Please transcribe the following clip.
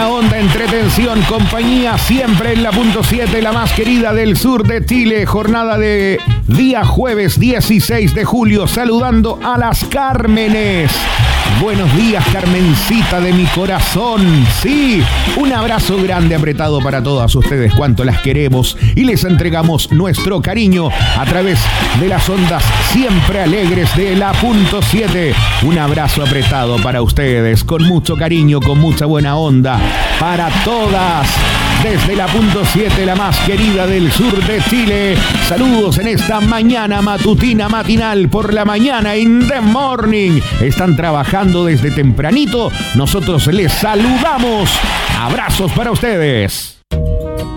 buena onda, entretención, compañía, siempre en la punto 7, la más querida del sur de Chile. Jornada de día jueves 16 de julio, saludando a las Cármenes. Buenos días, Carmencita de mi corazón. Sí, un abrazo grande apretado para todas ustedes, cuanto las queremos y les entregamos nuestro cariño a través de las ondas siempre alegres de la punto 7. Un abrazo apretado para ustedes, con mucho cariño, con mucha buena onda, para todas. Desde la punto 7, la más querida del sur de Chile. Saludos en esta mañana matutina, matinal, por la mañana, in the morning. Están trabajando desde tempranito. Nosotros les saludamos. Abrazos para ustedes.